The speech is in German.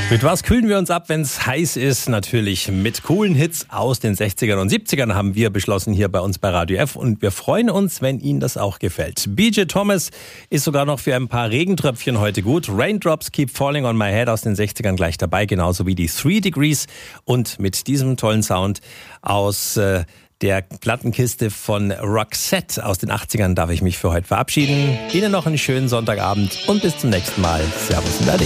Mit was kühlen wir uns ab, wenn es heiß ist? Natürlich mit coolen Hits aus den 60ern und 70ern haben wir beschlossen hier bei uns bei Radio F. Und wir freuen uns, wenn Ihnen das auch gefällt. BJ Thomas ist sogar noch für ein paar Regentröpfchen heute gut. Raindrops Keep Falling on My Head aus den 60ern gleich dabei, genauso wie die 3 Degrees. Und mit diesem tollen Sound aus der Plattenkiste von Roxette aus den 80ern darf ich mich für heute verabschieden. Ihnen noch einen schönen Sonntagabend und bis zum nächsten Mal. Servus und Ade.